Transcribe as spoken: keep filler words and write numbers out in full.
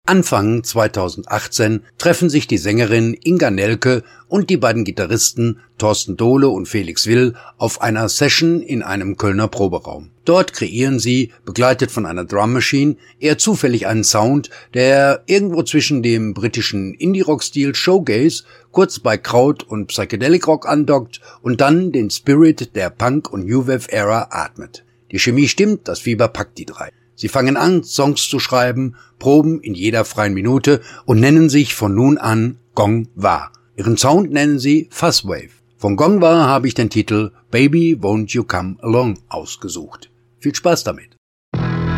Anfang zweitausendachtzehn treffen sich die Sängerin Inga Nelke und die beiden Gitarristen Thorsten Dohle und Felix Will auf einer Session in einem Kölner Proberaum. Dort kreieren sie, begleitet von einer Drum Machine, eher zufällig einen Sound, der irgendwo zwischen dem britischen Indie-Rock-Stil Showgaze, kurz bei Kraut und Psychedelic Rock andockt und dann den Spirit der Punk- und New Wave-Ära atmet. Die Chemie stimmt, das Fieber packt die drei. Sie fangen an, Songs zu schreiben, proben in jeder freien Minute und nennen sich von nun an Gong Wa. Ihren Sound nennen sie Fuzzwave. Von Gong Wa habe ich den Titel Baby Won't You Come Along ausgesucht. Viel Spaß damit!